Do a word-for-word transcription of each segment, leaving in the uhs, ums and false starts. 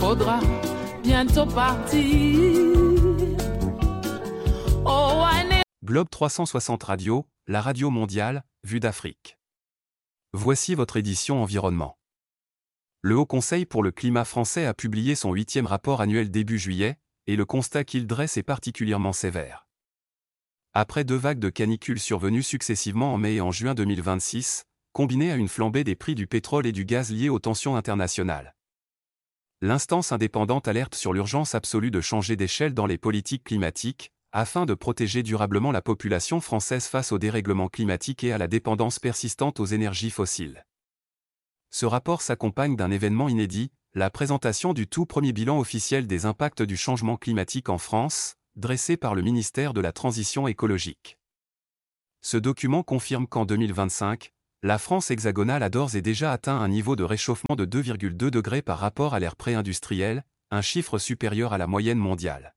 faudra bientôt partir. Oh, Globe trois cent soixante Radio, la radio mondiale, vue d'Afrique. Voici votre édition environnement. Le Haut Conseil pour le climat français a publié son huitième rapport annuel début juillet, et le constat qu'il dresse est particulièrement sévère. Après deux vagues de canicules survenues successivement en mai et en juin deux mille vingt-six, combinées à une flambée des prix du pétrole et du gaz liés aux tensions internationales, l'instance indépendante alerte sur l'urgence absolue de changer d'échelle dans les politiques climatiques, afin de protéger durablement la population française face au dérèglement climatique et à la dépendance persistante aux énergies fossiles. Ce rapport s'accompagne d'un événement inédit, la présentation du tout premier bilan officiel des impacts du changement climatique en France, dressé par le ministère de la Transition écologique. Ce document confirme qu'en deux mille vingt-cinq, la France hexagonale a d'ores et déjà atteint un niveau de réchauffement de deux virgule deux degrés par rapport à l'ère pré-industrielle, un chiffre supérieur à la moyenne mondiale.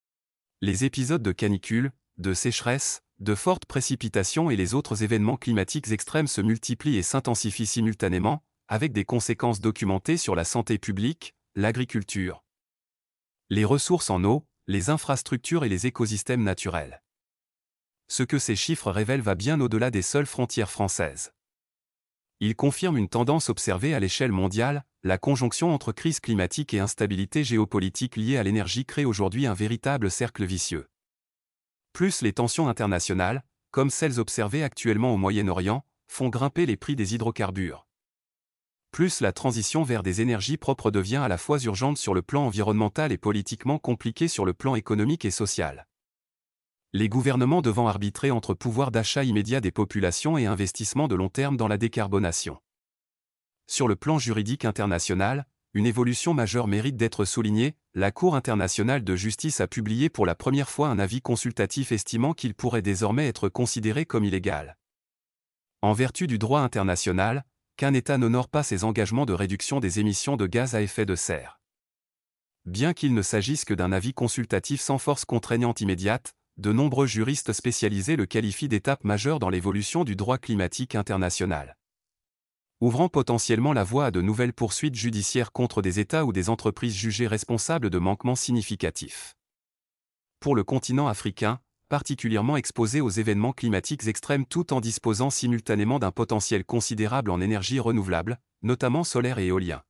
Les épisodes de canicule, de sécheresse, de fortes précipitations et les autres événements climatiques extrêmes se multiplient et s'intensifient simultanément, avec des conséquences documentées sur la santé publique, l'agriculture, les ressources en eau, les infrastructures et les écosystèmes naturels. Ce que ces chiffres révèlent va bien au-delà des seules frontières françaises. Ils confirment une tendance observée à l'échelle mondiale, la conjonction entre crise climatique et instabilité géopolitique liée à l'énergie crée aujourd'hui un véritable cercle vicieux. Plus les tensions internationales, comme celles observées actuellement au Moyen-Orient, font grimper les prix des hydrocarbures, plus la transition vers des énergies propres devient à la fois urgente sur le plan environnemental et politiquement compliquée sur le plan économique et social. Les gouvernements devant arbitrer entre pouvoir d'achat immédiat des populations et investissement de long terme dans la décarbonation. Sur le plan juridique international, une évolution majeure mérite d'être soulignée, la Cour internationale de justice a publié pour la première fois un avis consultatif estimant qu'il pourrait désormais être considéré comme illégal, en vertu du droit international, qu'un État n'honore pas ses engagements de réduction des émissions de gaz à effet de serre. Bien qu'il ne s'agisse que d'un avis consultatif sans force contraignante immédiate, de nombreux juristes spécialisés le qualifient d'étape majeure dans l'évolution du droit climatique international, ouvrant potentiellement la voie à de nouvelles poursuites judiciaires contre des États ou des entreprises jugées responsables de manquements significatifs. Pour le continent africain, particulièrement exposé aux événements climatiques extrêmes tout en disposant simultanément d'un potentiel considérable en énergie renouvelable, notamment solaire et éolien.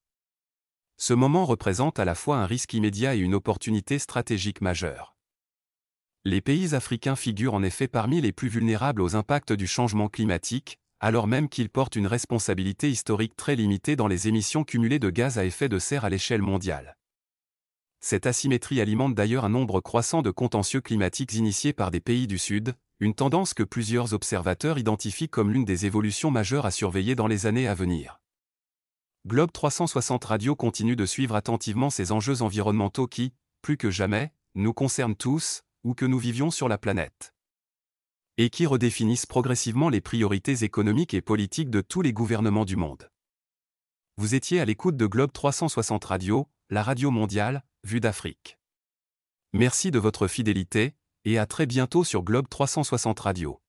Ce moment représente à la fois un risque immédiat et une opportunité stratégique majeure. Les pays africains figurent en effet parmi les plus vulnérables aux impacts du changement climatique, alors même qu'ils portent une responsabilité historique très limitée dans les émissions cumulées de gaz à effet de serre à l'échelle mondiale. Cette asymétrie alimente d'ailleurs un nombre croissant de contentieux climatiques initiés par des pays du Sud, une tendance que plusieurs observateurs identifient comme l'une des évolutions majeures à surveiller dans les années à venir. Globe trois cent soixante Radio continue de suivre attentivement ces enjeux environnementaux qui, plus que jamais, nous concernent tous, où que nous vivions sur la planète, et qui redéfinissent progressivement les priorités économiques et politiques de tous les gouvernements du monde. Vous étiez à l'écoute de Globe trois cent soixante Radio, la radio mondiale, vue d'Afrique. Merci de votre fidélité, et à très bientôt sur Globe trois cent soixante Radio.